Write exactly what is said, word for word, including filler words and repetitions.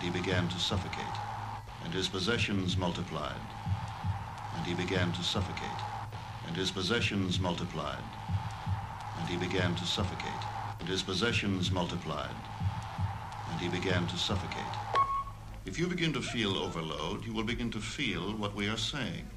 he began to suffocate, and his possessions multiplied, and he began to suffocate, and his possessions multiplied, and he began to suffocate, and his possessions multiplied, and he began to suffocate. If you begin to feel overload, you will begin to feel what we are saying.